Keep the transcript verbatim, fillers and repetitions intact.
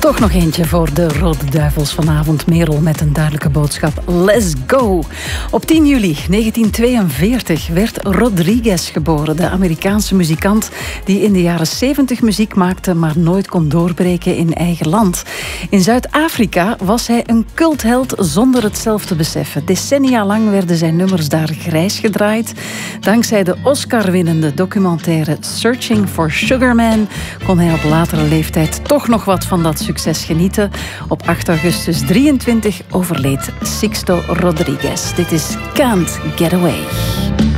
Toch nog eentje voor de Rode Duivels vanavond. Merel met een duidelijke boodschap. Let's go! Op tien juli negentien tweeënveertig werd Rodriguez geboren. De Amerikaanse muzikant die in de jaren zeventig muziek maakte, maar nooit kon doorbreken in eigen land. In Zuid-Afrika was hij een cultheld zonder het zelf te beseffen. Decennia lang werden zijn nummers daar grijs gedraaid. Dankzij de Oscar-winnende documentaire Searching for Sugar Man kon hij op latere leeftijd toch nog wat van dat succes genieten. Op acht augustus drieëntwintig overleed Sixto Rodriguez. Dit is Can't Get Away.